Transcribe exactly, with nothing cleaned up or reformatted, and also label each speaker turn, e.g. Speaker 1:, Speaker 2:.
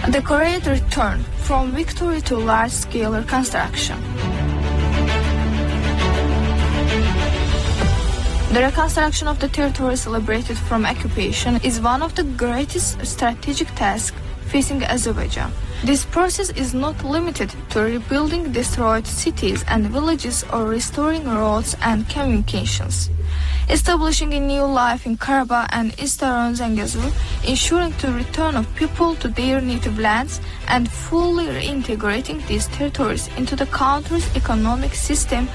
Speaker 1: The Korean return from victory to large-scale reconstruction. The reconstruction of the territories liberated from occupation is one of the greatest strategic tasks facing Azerbaijan. This process is not limited to rebuilding destroyed cities and villages or restoring roads and communications. Establishing a new life in Karabakh and Eastern Zangezur, ensuring the return of people to their native lands, and fully reintegrating these territories into the country's economic system